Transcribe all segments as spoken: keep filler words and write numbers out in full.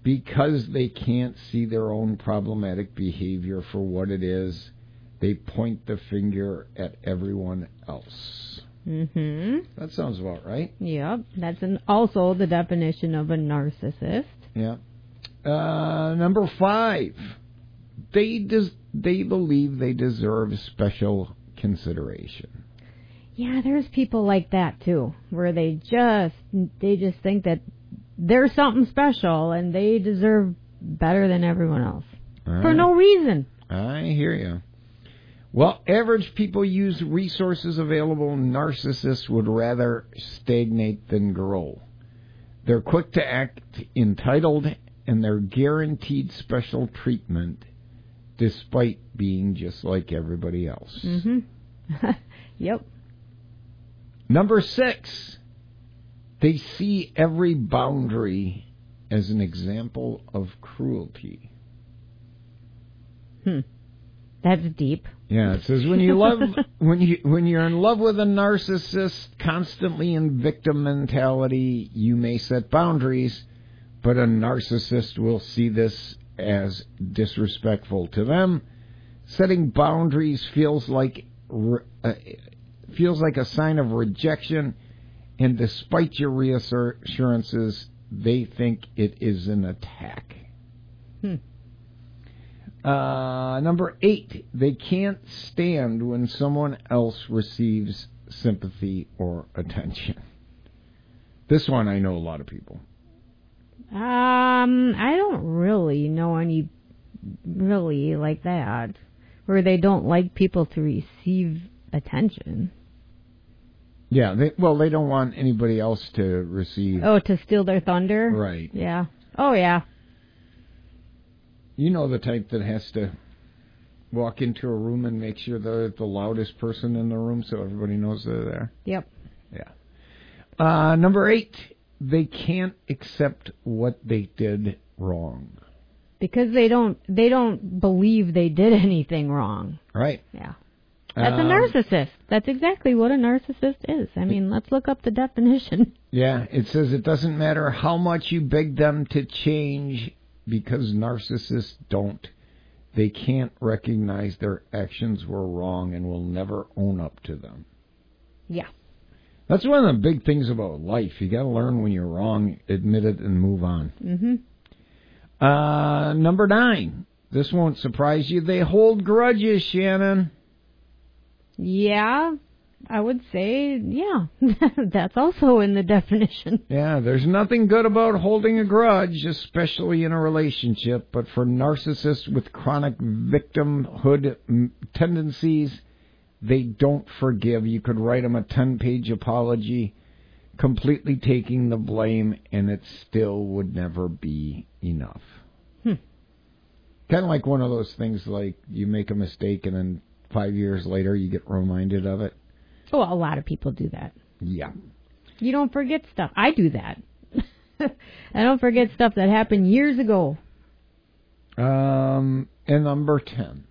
because they can't see their own problematic behavior for what it is, they point the finger at everyone else. Mm-hmm. That sounds about right. Yep. That's an, also the definition of a narcissist. Yeah. Uh, number five, they des- they believe they deserve special consideration. Yeah, there's people like that too, where they just they just think that they're something special and they deserve better than everyone else All for right. no reason. I hear you. Well, average people use resources available. Narcissists would rather stagnate than grow. They're quick to act entitled, and they're guaranteed special treatment despite being just like everybody else. Mm-hmm. Yep. Number six, they see every boundary as an example of cruelty. Hmm. That's deep. Yeah, it says when you love when you when you're in love with a narcissist, constantly in victim mentality, you may set boundaries, but a narcissist will see this as disrespectful to them. Setting boundaries feels like uh, feels like a sign of rejection, and despite your reassurances, they think it is an attack. Hmm. Uh, number eight, they can't stand when someone else receives sympathy or attention. This one I know a lot of people. Um, I don't really know any really like that, where they don't like people to receive attention. Yeah, they, well, they don't want anybody else to receive. Oh, to steal their thunder? Right. Yeah. Oh, yeah. You know the type that has to walk into a room and make sure they're the loudest person in the room so everybody knows they're there. Yep. Yeah. Uh, number eight, they can't accept what they did wrong. Because they don't they don't believe they did anything wrong. Right. Yeah. That's um, a narcissist. That's exactly what a narcissist is. I mean, let's look up the definition. Yeah, it says it doesn't matter how much you beg them to change, because narcissists don't. They can't recognize their actions were wrong and will never own up to them. Yeah. That's one of the big things about life. You got to learn when you're wrong, admit it, and move on. Mm-hmm. Uh, number nine. This won't surprise you. They hold grudges, Shannon. Yeah, I would say, yeah. That's also in the definition. Yeah, there's nothing good about holding a grudge, especially in a relationship. But for narcissists with chronic victimhood tendencies, they don't forgive. You could write them a ten-page apology, completely taking the blame, and it still would never be enough. Hmm. Kind of like one of those things like you make a mistake and then five years later you get reminded of it. Oh, a lot of people do that. Yeah. You don't forget stuff. I do that. I don't forget stuff that happened years ago. Um, and number ten.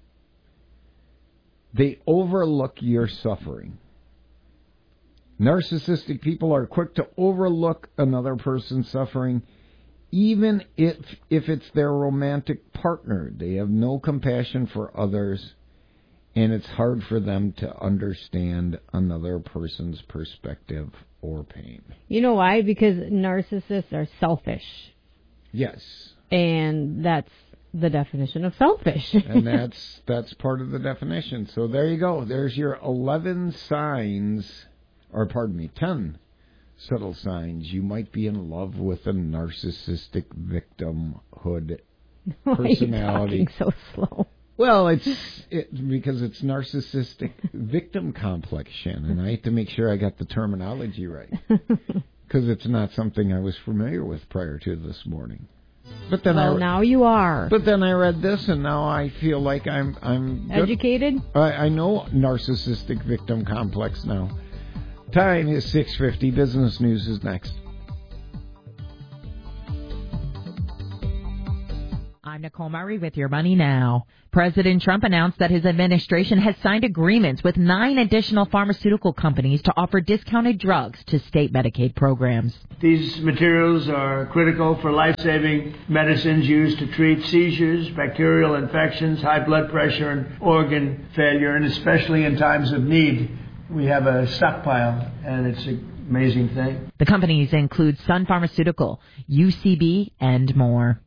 They overlook your suffering. Narcissistic people are quick to overlook another person's suffering, even if if it's their romantic partner. They have no compassion for others, and it's hard for them to understand another person's perspective or pain. You know why? Because narcissists are selfish. Yes. And that's the definition of selfish. And that's that's part of the definition. So there you go. There's your eleven signs, or pardon me, ten subtle signs you might be in love with a narcissistic victimhood Why personality. Are you talking so slow? Well, it's it, because it's narcissistic victim complex, Shannon. I have to make sure I got the terminology right, because it's not something I was familiar with prior to this morning. But then well, I, now you are. But then I read this, and now I feel like I'm I'm good. Educated. I, I know narcissistic victim complex now. Time is six fifty. Business News is next. I'm Nicole Murray with Your Money Now. President Trump announced that his administration has signed agreements with nine additional pharmaceutical companies to offer discounted drugs to state Medicaid programs. These materials are critical for life-saving medicines used to treat seizures, bacterial infections, high blood pressure, and organ failure, and especially in times of need. We have a stockpile, and it's an amazing thing. The companies include Sun Pharmaceutical, U C B, and more.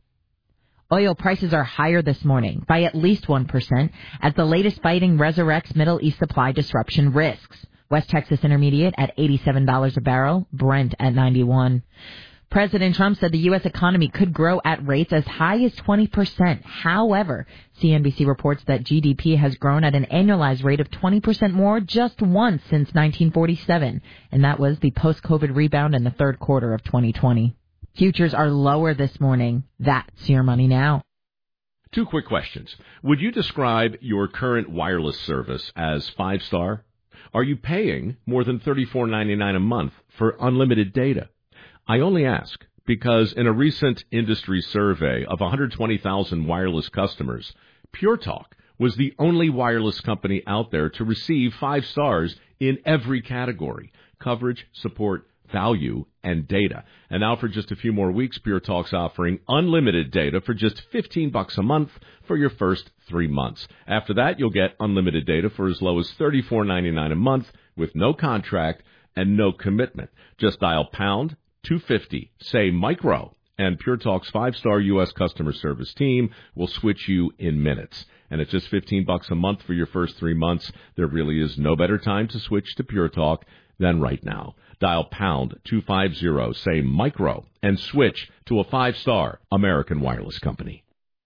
Oil prices are higher this morning by at least one percent as the latest fighting resurrects Middle East supply disruption risks. West Texas Intermediate at eighty-seven dollars a barrel, Brent at ninety-one. President Trump said the U S economy could grow at rates as high as twenty percent. However, C N B C reports that G D P has grown at an annualized rate of twenty percent more just once since nineteen forty-seven, and that was the post-COVID rebound in the third quarter of twenty twenty. Futures are lower this morning. That's Your Money Now. Two quick questions. Would you describe your current wireless service as five-star? Are you paying more than thirty-four ninety-nine a month for unlimited data? I only ask because in a recent industry survey of one hundred twenty thousand wireless customers, Pure Talk was the only wireless company out there to receive five stars in every category: coverage, support, value, and data. And now for just a few more weeks, Pure Talk's offering unlimited data for just fifteen bucks a month for your first three months. After that, you'll get unlimited data for as low as thirty-four ninety-nine a month with no contract and no commitment. Just dial pound two fifty, say micro, and Pure Talk's five-star U S customer service team will switch you in minutes. And it's just fifteen bucks a month for your first three months. There really is no better time to switch to Pure Talk than right now. Dial pound two fifty, say micro, and switch to a five-star American wireless company.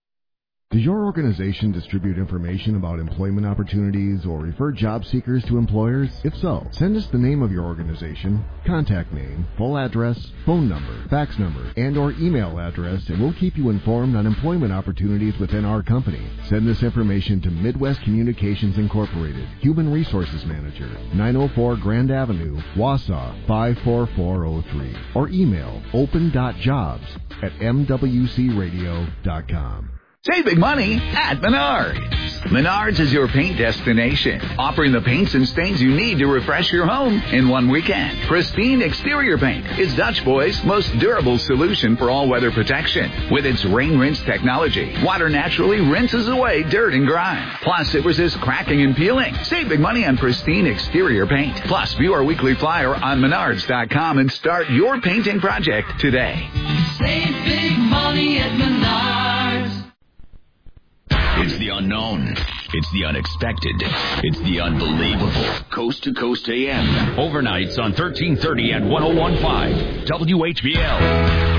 Does your organization distribute information about employment opportunities or refer job seekers to employers? If so, send us the name of your organization, contact name, full address, phone number, fax number, and or email address, and we'll keep you informed on employment opportunities within our company. Send this information to Midwest Communications Incorporated, Human Resources Manager, nine oh four Grand Avenue, Wausau, five four four oh three, or email open dot jobs at m w c radio dot com. Save big money at Menards. Menards is your paint destination, offering the paints and stains you need to refresh your home in one weekend. Pristine Exterior Paint is Dutch Boy's most durable solution for all-weather protection. With its rain rinse technology, water naturally rinses away dirt and grime. Plus, it resists cracking and peeling. Save big money on Pristine Exterior Paint. Plus, view our weekly flyer on menards dot com and start your painting project today. Save big money at Menards. It's the unknown. It's the unexpected. It's the unbelievable. Coast to Coast A M. Overnights on thirteen thirty and one oh one point five W H B L.